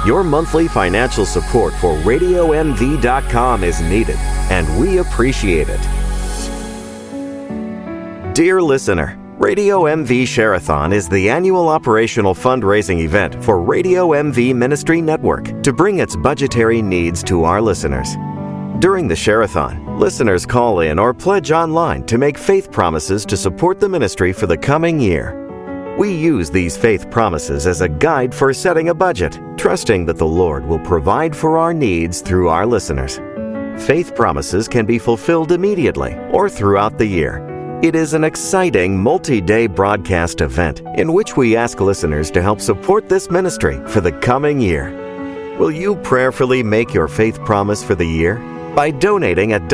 Your monthly financial support for RadioMV.com is needed, and we appreciate it. Dear listener, Radio MV Share-a-thon is the annual operational fundraising event for Radio MV Ministry Network to bring its budgetary needs to our listeners. During the Share-a-thon, listeners call in or pledge online to make faith promises to support the ministry for the coming year. We use these faith promises as a guide for setting a budget, trusting that the Lord will provide for our needs through our listeners. Faith promises can be fulfilled immediately or throughout the year. It is an exciting multi-day broadcast event in which we ask listeners to help support this ministry for the coming year. Will you prayerfully make your faith promise for the year? By donating at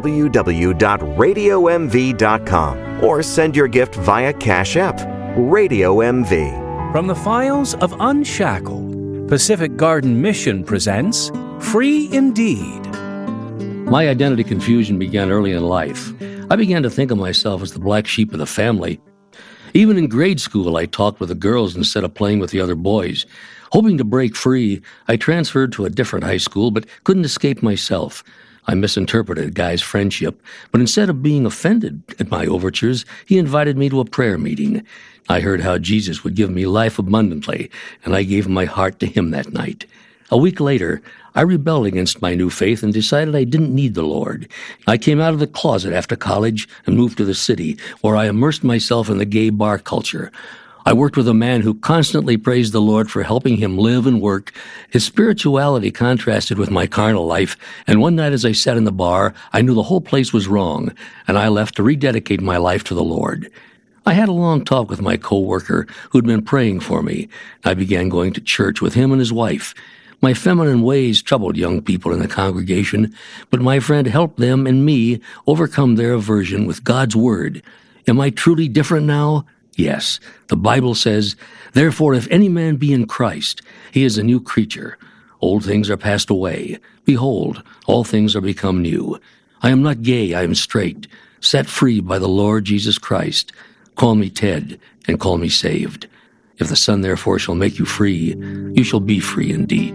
www.radiomv.com or send your gift via Cash App, Radio MV. From the files of Unshackled, Pacific Garden Mission presents Free Indeed. My identity confusion began early in life. I began to think of myself as the black sheep of the family. Even in grade school, I talked with the girls instead of playing with the other boys. Hoping to break free, I transferred to a different high school, but couldn't escape myself. I misinterpreted a guy's friendship, but instead of being offended at my overtures, he invited me to a prayer meeting. I heard how Jesus would give me life abundantly, and I gave my heart to him that night. A week later, I rebelled against my new faith and decided I didn't need the Lord. I came out of the closet after college and moved to the city, where I immersed myself in the gay bar culture. I worked with a man who constantly praised the Lord for helping him live and work. His spirituality contrasted with my carnal life, and one night as I sat in the bar, I knew the whole place was wrong, and I left to rededicate my life to the Lord. I had a long talk with my co-worker who'd been praying for me. I began going to church with him and his wife. My feminine ways troubled young people in the congregation, but my friend helped them and me overcome their aversion with God's Word. Am I truly different now? Yes. The Bible says, "Therefore, if any man be in Christ, he is a new creature. Old things are passed away. Behold, all things are become new. I am not gay, I am straight, set free by the Lord Jesus Christ. Call me Ted, and call me saved. If the Son therefore shall make you free, you shall be free indeed."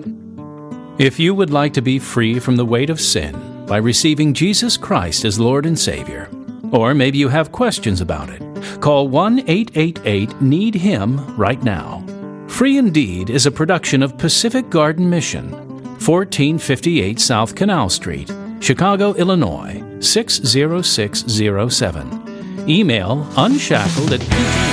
If you would like to be free from the weight of sin by receiving Jesus Christ as Lord and Savior, or maybe you have questions about it, call 1-888-NEED-HIM right now. Free Indeed is a production of Pacific Garden Mission, 1458 South Canal Street, Chicago, Illinois, 60607. Email unshackled at